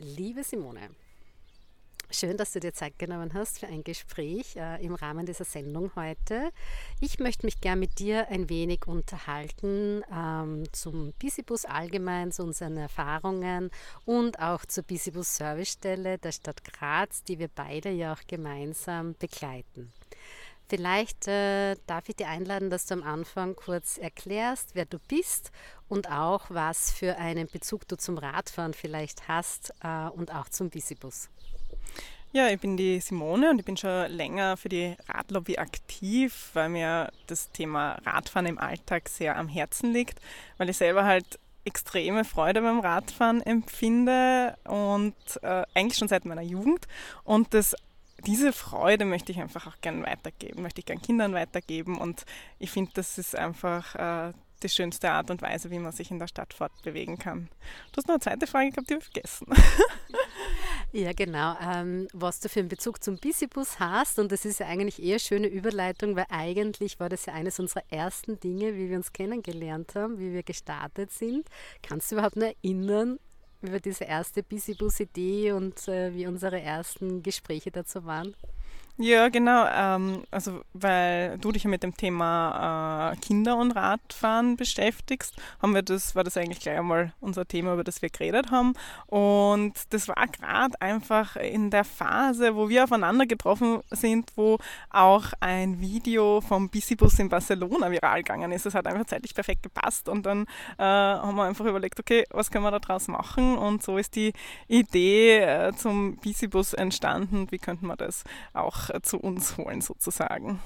Liebe Simone, schön, dass du dir Zeit genommen hast für ein Gespräch im Rahmen dieser Sendung heute. Ich möchte mich gern mit dir ein wenig unterhalten zum Bisibus allgemein, zu unseren Erfahrungen und auch zur Bisibus Servicestelle der Stadt Graz, die wir beide ja auch gemeinsam begleiten. Vielleicht darf ich dir einladen, dass du am Anfang kurz erklärst, wer du bist und auch, was für einen Bezug du zum Radfahren vielleicht hast und auch zum Bisibus. Ja, ich bin die Simone und ich bin schon länger für die Radlobby aktiv, weil mir das Thema Radfahren im Alltag sehr am Herzen liegt, weil ich selber halt extreme Freude beim Radfahren empfinde und eigentlich schon seit meiner Jugend. Und diese Freude möchte ich einfach auch gern weitergeben, möchte ich gern Kindern weitergeben und ich finde, das ist einfach die schönste Art und Weise, wie man sich in der Stadt fortbewegen kann. Du hast noch eine zweite Frage gehabt, die habe ich vergessen. Ja, genau. Was du für einen Bezug zum Bisibus hast, und das ist ja eigentlich eher eine schöne Überleitung, weil eigentlich war das ja eines unserer ersten Dinge, wie wir uns kennengelernt haben, wie wir gestartet sind. Kannst du überhaupt noch erinnern über diese erste Bisibus-Idee und wie unsere ersten Gespräche dazu waren? Ja, genau. Also, weil du dich ja mit dem Thema Kinder und Radfahren beschäftigst, war das eigentlich gleich einmal unser Thema, über das wir geredet haben. Und das war gerade einfach in der Phase, wo wir aufeinander getroffen sind, wo auch ein Video vom Bisibus in Barcelona viral gegangen ist. Das hat einfach zeitlich perfekt gepasst. Und dann haben wir einfach überlegt, okay, was können wir da draus machen? Und so ist die Idee zum Bisibus entstanden. Wie könnten wir das auch zu uns holen sozusagen.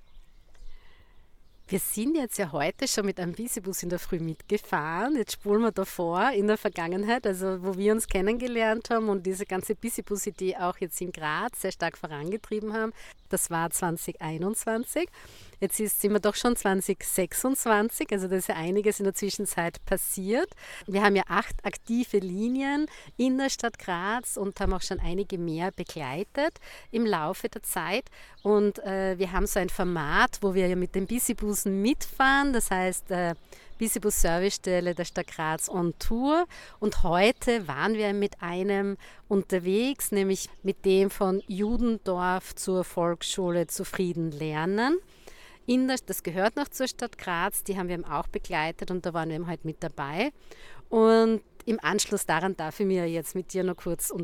Wir sind jetzt ja heute schon mit einem Bisibus in der Früh mitgefahren. Jetzt spulen wir davor in der Vergangenheit, also wo wir uns kennengelernt haben und diese ganze Bisibus-Idee auch jetzt in Graz sehr stark vorangetrieben haben. Das war 2021. Sind wir doch schon 2026, also da ist ja einiges in der Zwischenzeit passiert. Wir haben ja 8 aktive Linien in der Stadt Graz und haben auch schon einige mehr begleitet im Laufe der Zeit. Und wir haben so ein Format, wo wir ja mit den Bisibusen mitfahren, das heißt Bisibus Servicestelle der Stadt Graz on Tour. Und heute waren wir mit einem unterwegs, nämlich mit dem von Judendorf zur Volksschule Zufrieden lernen. Das gehört noch zur Stadt Graz, die haben wir eben auch begleitet und da waren wir eben halt mit dabei. Und im Anschluss daran darf ich mir jetzt mit dir noch kurz